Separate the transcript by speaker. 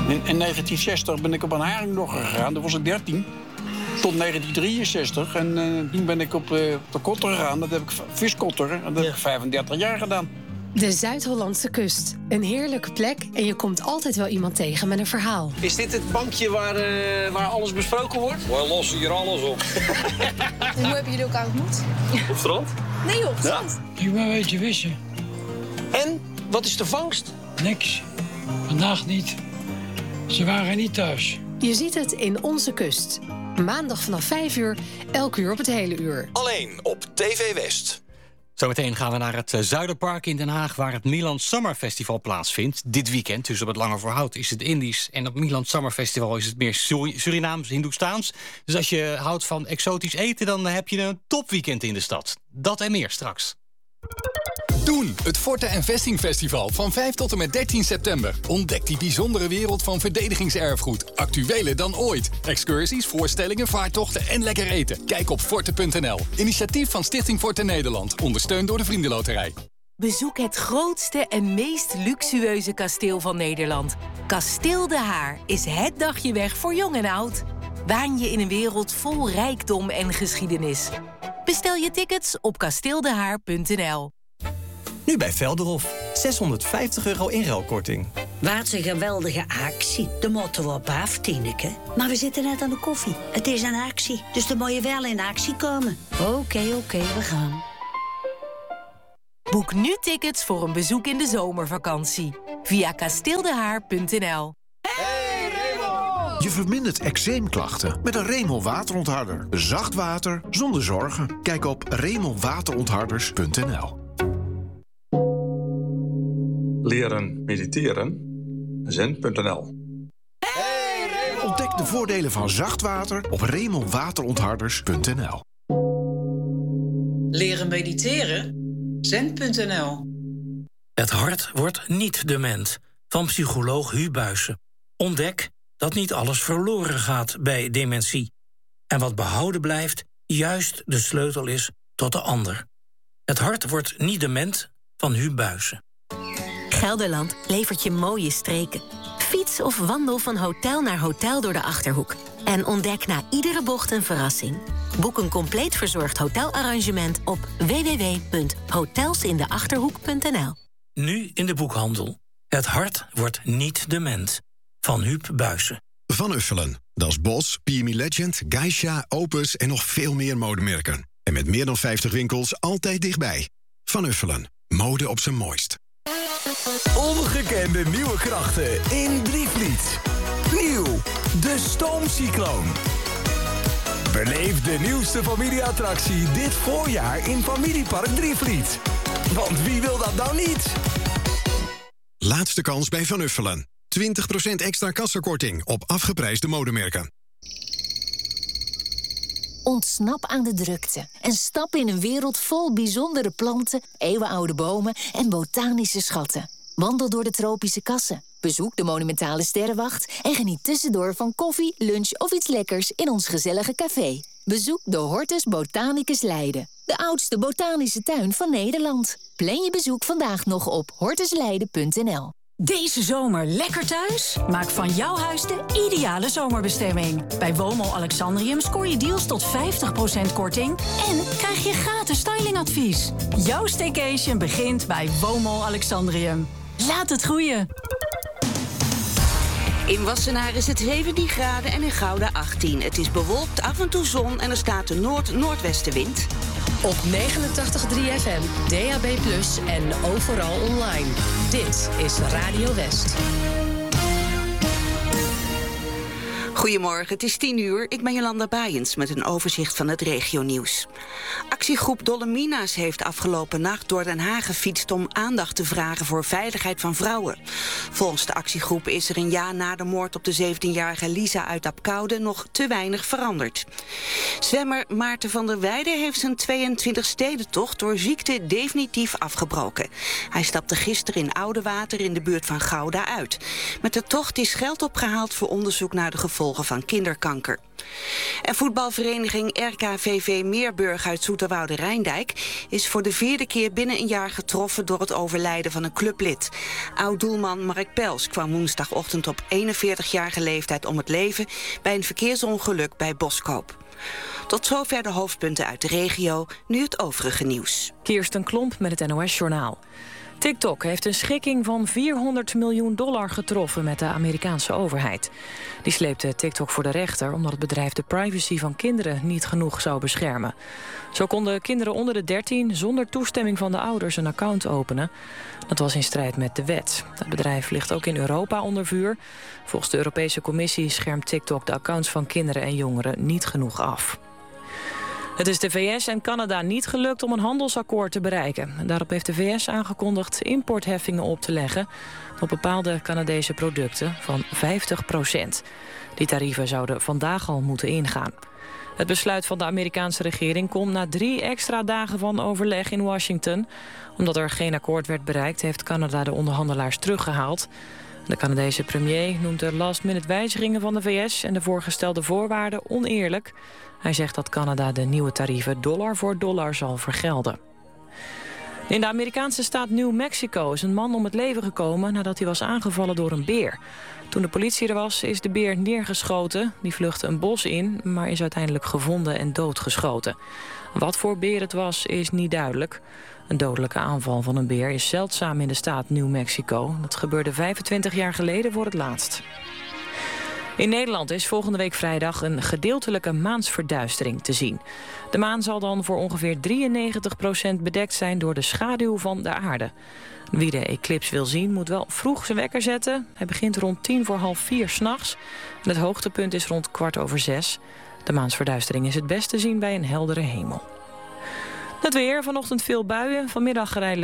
Speaker 1: In 1960 ben ik op een haringdogger gegaan. Dat was ik 13. Tot 1963. En toen ben ik op de kotter gegaan. Dat heb ik viskotter. En dat heb ik 35 jaar gedaan.
Speaker 2: De Zuid-Hollandse kust. Een heerlijke plek en je komt altijd wel iemand tegen met een verhaal.
Speaker 3: Is dit het bankje waar alles besproken wordt?
Speaker 4: Wij lossen hier alles op.
Speaker 5: Hoe hebben jullie elkaar ontmoet?
Speaker 4: Op strand?
Speaker 5: Nee, op strand.
Speaker 6: Ik ben een beetje vissen.
Speaker 3: En, wat is de vangst?
Speaker 6: Niks. Vandaag niet. Ze waren niet thuis.
Speaker 2: Je ziet het in Onze Kust. Maandag vanaf 5 uur, elk uur op het hele uur.
Speaker 7: Alleen op TV West.
Speaker 8: Zometeen gaan we naar het Zuiderpark in Den Haag, waar het Milan Summer Festival plaatsvindt. Dit weekend, dus op het Lange Voorhout, is het Indisch. En op Milan Summer Festival is het meer Surinaams, Hindoestaans. Dus als je houdt van exotisch eten, dan heb je een topweekend in de stad. Dat en meer straks.
Speaker 9: Doen, het Forte en Vesting Festival van 5 tot en met 13 september. Ontdek die bijzondere wereld van verdedigingserfgoed. Actueler dan ooit. Excursies, voorstellingen, vaartochten en lekker eten. Kijk op forte.nl. Initiatief van Stichting Forte Nederland. Ondersteund door de Vriendenloterij.
Speaker 10: Bezoek het grootste en meest luxueuze kasteel van Nederland. Kasteel De Haar is het dagje weg voor jong en oud. Waan je in een wereld vol rijkdom en geschiedenis. Bestel je tickets op kasteeldehaar.nl.
Speaker 11: Nu bij Velderhof. €650 inruilkorting.
Speaker 12: Wat een geweldige actie. De motten we op af, Tineke. Maar we zitten net aan de koffie. Het is een actie, dus dan moet je wel in actie komen. Oké, we gaan.
Speaker 10: Boek nu tickets voor een bezoek in de zomervakantie. Via kasteeldehaar.nl.
Speaker 13: Je vermindert eczeemklachten met een Remel waterontharder. Zacht water zonder zorgen. Kijk op remelwaterontharders.nl.
Speaker 4: Leren mediteren. Zen.nl.
Speaker 13: Ontdek de voordelen van zacht water op remelwaterontharders.nl.
Speaker 14: Leren mediteren? Zen.nl.
Speaker 15: Het hart wordt niet dement. Van psycholoog Hu Buijsen. Ontdek dat niet alles verloren gaat bij dementie. En wat behouden blijft, juist de sleutel is tot de ander. Het hart wordt niet dement, van Hu Buijsen.
Speaker 10: Gelderland levert je mooie streken. Fiets of wandel van hotel naar hotel door de Achterhoek. En ontdek na iedere bocht een verrassing. Boek een compleet verzorgd hotelarrangement op www.hotelsindeachterhoek.nl.
Speaker 15: Nu in de boekhandel. Het hart wordt niet dement. Van Huub Buijsen.
Speaker 16: Van Uffelen. Dat is Bos, PME Legend, Geisha, Opus en nog veel meer modemerken. En met meer dan 50 winkels altijd dichtbij. Van Uffelen. Mode op zijn mooist.
Speaker 17: Ongekende nieuwe krachten in Drievliet. Nieuw, de Stoomcycloon. Beleef de nieuwste familieattractie dit voorjaar in Familiepark Drievliet. Want wie wil dat nou niet?
Speaker 16: Laatste kans bij Van Uffelen. 20% extra kassakorting op afgeprijsde modemerken.
Speaker 18: Ontsnap aan de drukte en stap in een wereld vol bijzondere planten, eeuwenoude bomen en botanische schatten. Wandel door de tropische kassen, bezoek de monumentale sterrenwacht en geniet tussendoor van koffie, lunch of iets lekkers in ons gezellige café. Bezoek de Hortus Botanicus Leiden, de oudste botanische tuin van Nederland. Plan je bezoek vandaag nog op hortusleiden.nl.
Speaker 19: Deze zomer lekker thuis? Maak van jouw huis de ideale zomerbestemming. Bij Woonmol Alexandrium scoor je deals tot 50% korting... en krijg je gratis stylingadvies. Jouw staycation begint bij Woonmol Alexandrium. Laat het groeien.
Speaker 20: In Wassenaar is het 17 graden en in Gouda 18. Het is bewolkt, af en toe zon en er staat een noord-noordwestenwind.
Speaker 2: Op 89.3 FM, DAB+ en overal online. Dit is Radio West.
Speaker 20: Goedemorgen, het is 10 uur. Ik ben Jolanda Baaiens met een overzicht van het regionieuws. Actiegroep Dolomina's heeft afgelopen nacht door Den Haag gefietst om aandacht te vragen voor veiligheid van vrouwen. Volgens de actiegroep is er een jaar na de moord op de 17-jarige Lisa uit Apkoude nog te weinig veranderd. Zwemmer Maarten van der Weijden heeft zijn 22-stedentocht door ziekte definitief afgebroken. Hij stapte gisteren in Oudewater in de buurt van Gouda uit. Met de tocht is geld opgehaald voor onderzoek naar de gevolgen gevolgen van kinderkanker. En voetbalvereniging RKVV Meerburg uit Zoeterwoude-Rijndijk is voor de 4e keer binnen een jaar getroffen door het overlijden van een clublid. Oud-doelman Mark Pels kwam woensdagochtend op 41-jarige leeftijd om het leven bij een verkeersongeluk bij Boskoop. Tot zover de hoofdpunten uit de regio, nu het overige nieuws.
Speaker 21: Kirsten Klomp met het NOS-journaal. TikTok heeft een schikking van $400 miljoen getroffen met de Amerikaanse overheid. Die sleepte TikTok voor de rechter omdat het bedrijf de privacy van kinderen niet genoeg zou beschermen. Zo konden kinderen onder de 13 zonder toestemming van de ouders een account openen. Dat was in strijd met de wet. Het bedrijf ligt ook in Europa onder vuur. Volgens de Europese Commissie schermt TikTok de accounts van kinderen en jongeren niet genoeg af. Het is de VS en Canada niet gelukt om een handelsakkoord te bereiken. Daarop heeft de VS aangekondigd importheffingen op te leggen op bepaalde Canadese producten van 50%. Die tarieven zouden vandaag al moeten ingaan. Het besluit van de Amerikaanse regering komt na 3 extra dagen van overleg in Washington. Omdat er geen akkoord werd bereikt, heeft Canada de onderhandelaars teruggehaald. De Canadese premier noemt de last-minute wijzigingen van de VS en de voorgestelde voorwaarden oneerlijk. Hij zegt dat Canada de nieuwe tarieven dollar voor dollar zal vergelden. In de Amerikaanse staat New Mexico is een man om het leven gekomen nadat hij was aangevallen door een beer. Toen de politie er was, is de beer neergeschoten. Die vluchtte een bos in, maar is uiteindelijk gevonden en doodgeschoten. Wat voor beer het was, is niet duidelijk. Een dodelijke aanval van een beer is zeldzaam in de staat New Mexico. Dat gebeurde 25 jaar geleden voor het laatst. In Nederland is volgende week vrijdag een gedeeltelijke maansverduistering te zien. De maan zal dan voor ongeveer 93% bedekt zijn door de schaduw van de aarde. Wie de eclips wil zien moet wel vroeg zijn wekker zetten. Hij begint rond 3:45 'nachts. En het hoogtepunt is rond 5:15. De maansverduistering is het best te zien bij een heldere hemel. Het weer, vanochtend veel buien, vanmiddag geleidelijk